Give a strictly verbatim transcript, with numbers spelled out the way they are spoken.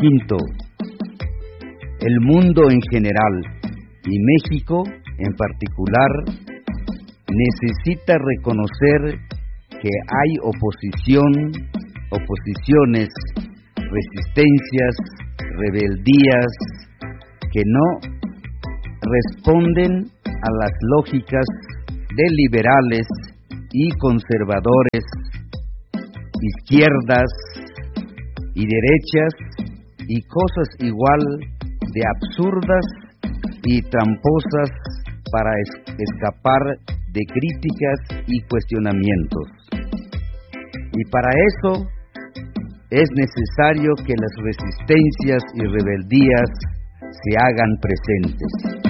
Quinto, el mundo en general y México en particular necesita reconocer que hay oposición, oposiciones, resistencias, rebeldías que no responden a las lógicas de liberales y conservadores, izquierdas y derechas, y cosas igual de absurdas y tramposas para es- escapar de críticas y cuestionamientos. Y para eso es necesario que las resistencias y rebeldías se hagan presentes.